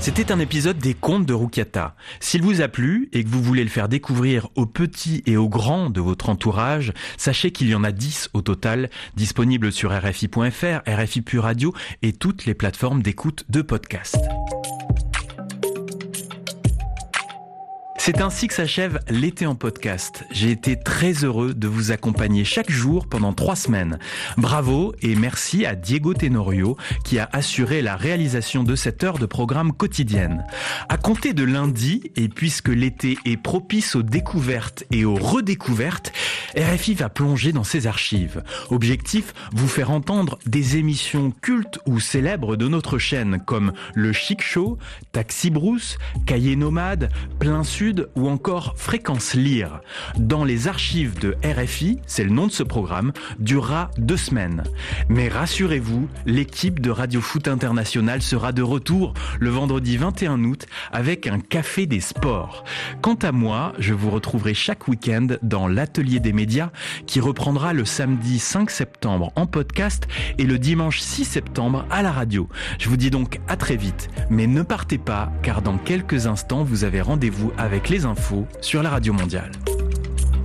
C'était un épisode des Contes de Roukiata. S'il vous a plu et que vous voulez le faire découvrir aux petits et aux grands de votre entourage, sachez qu'il y en a 10 au total, disponibles sur RFI.fr, RFI Pure Radio et toutes les plateformes d'écoute de podcast. C'est ainsi que s'achève l'été en podcast. J'ai été très heureux de vous accompagner chaque jour pendant 3 semaines. Bravo et merci à Diego Tenorio qui a assuré la réalisation de cette heure de programme quotidienne. À compter de lundi, et puisque l'été est propice aux découvertes et aux redécouvertes, RFI va plonger dans ses archives. Objectif, vous faire entendre des émissions cultes ou célèbres de notre chaîne comme Le Chic Show, Taxi Brousse, Cahiers Nomades, Plein Sud ou encore Fréquence Lire. Dans les archives de RFI, c'est le nom de ce programme, durera 2 semaines. Mais rassurez-vous, l'équipe de Radio Foot International sera de retour le vendredi 21 août avec un café des sports. Quant à moi, je vous retrouverai chaque week-end dans l'Atelier des médias qui reprendra le samedi 5 septembre en podcast et le dimanche 6 septembre à la radio. Je vous dis donc à très vite, mais ne partez pas car dans quelques instants vous avez rendez-vous avec les infos sur la Radio Mondiale.